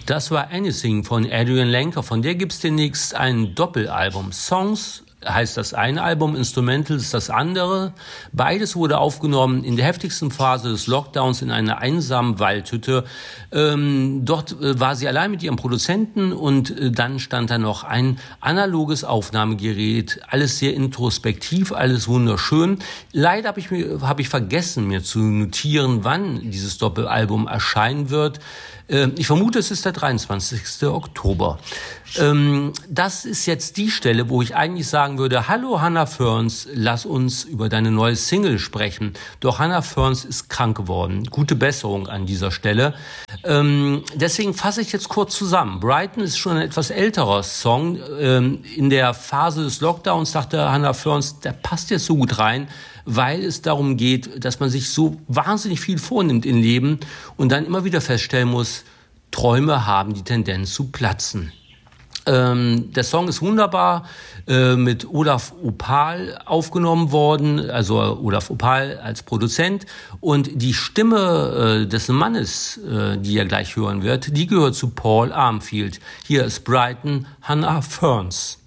Das war Anything von Adrian Lenker. Von der gibt's demnächst ein Doppelalbum. Songs heißt das eine Album, Instrumentals das andere. Beides wurde aufgenommen in der heftigsten Phase des Lockdowns in einer einsamen Waldhütte. Dort war sie allein mit ihrem Produzenten und dann stand da noch ein analoges Aufnahmegerät. Alles sehr introspektiv, alles wunderschön. Leider habe ich vergessen, mir zu notieren, wann dieses Doppelalbum erscheinen wird. Ich vermute, es ist der 23. Oktober. Das ist jetzt die Stelle, wo ich eigentlich sagen würde, hallo Hannah Fearns, lass uns über deine neue Single sprechen. Doch Hannah Fearns ist krank geworden. Gute Besserung an dieser Stelle. Deswegen fasse ich jetzt kurz zusammen. Brighton ist schon ein etwas älterer Song. In der Phase des Lockdowns dachte Hannah Fearns, der passt jetzt so gut rein, weil es darum geht, dass man sich so wahnsinnig viel vornimmt im Leben und dann immer wieder feststellen muss, Träume haben die Tendenz zu platzen. Der Song ist wunderbar mit Olaf Opal aufgenommen worden, also Olaf Opal als Produzent, und die Stimme des Mannes, die ihr gleich hören wird, die gehört zu Paul Armfield. Hier ist Brighton, Hannah Fearns.